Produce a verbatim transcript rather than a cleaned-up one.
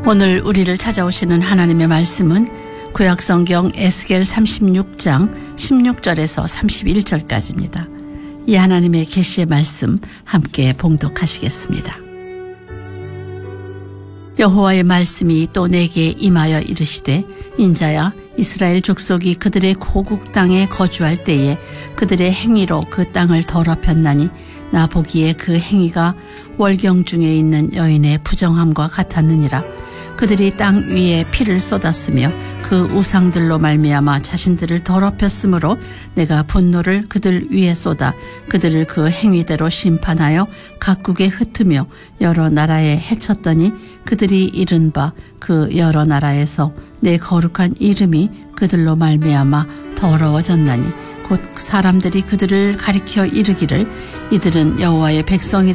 오늘 우리를 찾아오시는 하나님의 말씀은 구약성경 에스겔 삼십육 장 십육 절에서 삼십일 절까지입니다. 이 하나님의 계시의 말씀 함께 봉독하시겠습니다. 여호와의 말씀이 또 내게 임하여 이르시되 인자야, 이스라엘 족속이 그들의 고국 땅에 거주할 때에 그들의 행위로 그 땅을 더럽혔나니 나 보기에 그 행위가 월경 중에 있는 여인의 부정함과 같았느니라. 그들이 땅 위에 피를 쏟았으며 그 우상들로 말미암아 자신들을 더럽혔으므로 내가 분노를 그들 위에 쏟아 그들을 그 행위대로 심판하여 각국에 흩으며 여러 나라에 해쳤더니 그들이 이른 바 그 여러 나라에서 내 거룩한 이름이 그들로 말미암아 더러워졌나니 곧 사람들이 그들을 가리켜 이르기를 이들은 여호와의 백성이라